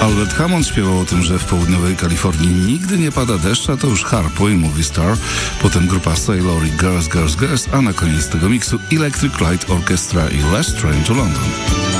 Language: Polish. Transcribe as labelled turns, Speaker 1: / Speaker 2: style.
Speaker 1: Albert Hammond śpiewał o tym, że w południowej Kalifornii nigdy nie pada deszcz, a to już Harpo i Movie Star, potem grupa Sailor i Girls, Girls, Girls, a na koniec tego miksu Electric Light Orchestra i Last Train to London.